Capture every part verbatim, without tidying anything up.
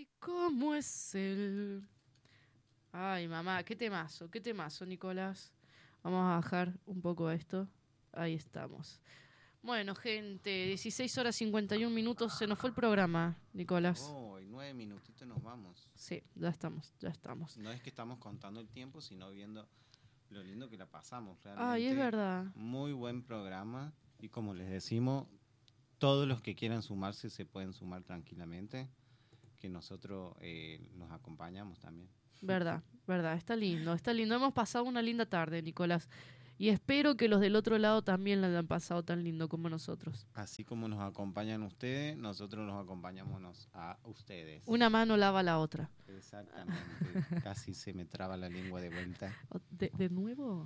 Ay, ¿cómo es él? Ay, mamá, qué temazo, qué temazo, Nicolás. Vamos a bajar un poco esto. Ahí estamos. Bueno, gente, dieciséis horas cincuenta y un minutos. Se nos fue el programa, Nicolás. Oh, en nueve minutitos nos vamos. Sí, ya estamos, ya estamos. No es que estamos contando el tiempo, sino viendo lo lindo que la pasamos. Realmente, Ay, es verdad. muy buen programa. Y como les decimos, todos los que quieran sumarse se pueden sumar tranquilamente. Que nosotros eh, nos acompañamos también. Verdad, verdad. Está lindo, está lindo. Hemos pasado una linda tarde, Nicolás. Y espero que los del otro lado también la hayan pasado tan lindo como nosotros. Así como nos acompañan ustedes, nosotros nos acompañamos nos- a ustedes. Una mano lava la otra. Exactamente. Casi se me traba la lengua de vuelta. ¿De, de nuevo?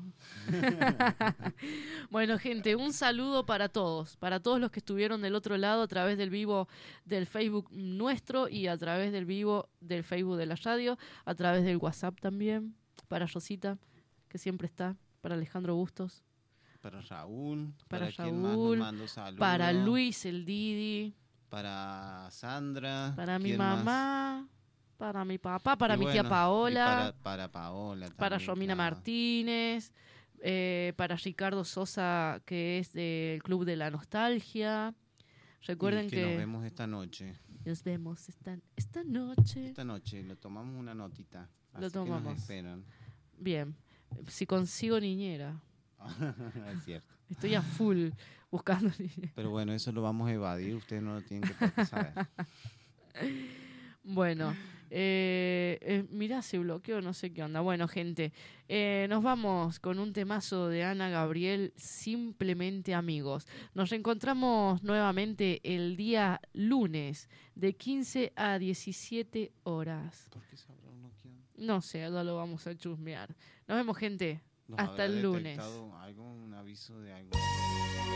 Bueno, gente, un saludo para todos, para todos los que estuvieron del otro lado a través del vivo del Facebook nuestro y a través del vivo del Facebook de la radio, a través del WhatsApp también, para Rosita, que siempre está, para Alejandro Bustos, Para Raúl, para, para, quien más nos Raúl, mandó saludos, para Luis el Didi, para Sandra, para mi ¿quién más? mamá, para mi papá, para Y mi bueno, tía y Paola, para, para Paola para también, Romina claro. Martínez, eh, para Ricardo Sosa, que es del Club de la Nostalgia. Recuerden Y que, que nos vemos esta noche. nos vemos esta, esta noche. Esta noche lo tomamos una notita. Lo Así tomamos. que nos esperan. Bien, si consigo niñera. Es cierto. Estoy a full buscando niñera. Pero bueno, eso lo vamos a evadir. Ustedes no lo tienen que por qué saber. Bueno, eh, eh, mirá, se bloqueó, no sé qué onda. Bueno, gente, eh, nos vamos con un temazo de Ana Gabriel, Simplemente Amigos. Nos reencontramos nuevamente el día lunes de quince a diecisiete horas. ¿Por qué sabrá uno quién? No sé, ahora lo vamos a chusmear. Nos vemos, gente. ¿Nos Hasta habrá el lunes. detectado algo, un aviso de algo?